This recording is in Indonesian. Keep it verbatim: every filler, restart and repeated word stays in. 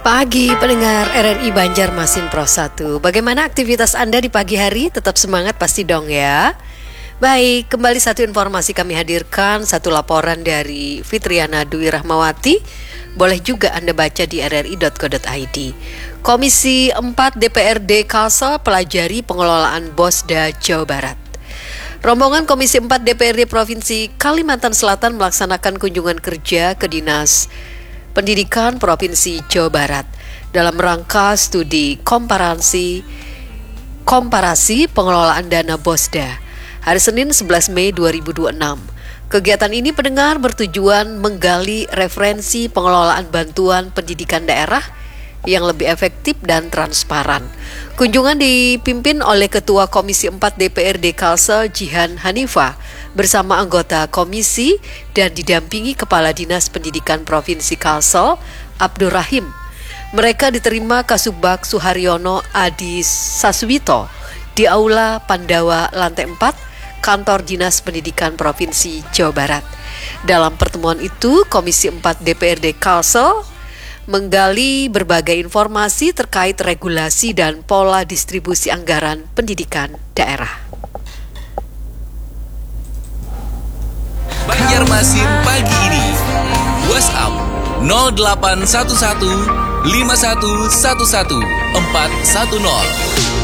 Pagi pendengar R R I Banjarmasin Pro satu. Bagaimana aktivitas Anda di pagi hari? Tetap semangat pasti dong ya. Baik, kembali satu informasi kami hadirkan, satu laporan dari Fitriana Dwi Rahmawati. Boleh juga Anda baca di r r i dot co dot i d. Komisi empat D P R D Kalsel pelajari pengelolaan Bosda Jawa Barat. Rombongan Komisi empat D P R D Provinsi Kalimantan Selatan melaksanakan kunjungan kerja ke Dinas Pendidikan Provinsi Jawa Barat dalam rangka studi komparasi komparasi pengelolaan dana Bosda hari Senin sebelas Mei dua ribu dua puluh enam. Kegiatan ini pendengar bertujuan menggali referensi pengelolaan bantuan pendidikan daerah yang lebih efektif dan transparan. Kunjungan dipimpin oleh Ketua Komisi empat D P R D Kalsel Jihan Hanifa bersama anggota komisi dan didampingi Kepala Dinas Pendidikan Provinsi Kalsel Abdur Rahim. Mereka diterima Kasubag Suharyono Adi Saswito di Aula Pandawa lantai empat Kantor Dinas Pendidikan Provinsi Jawa Barat. Dalam pertemuan itu, Komisi empat D P R D Kalsel menggali berbagai informasi terkait regulasi dan pola distribusi anggaran pendidikan daerah. Banjarmasin pagi ini. WhatsApp nol delapan satu satu lima satu satu satu empat satu nol.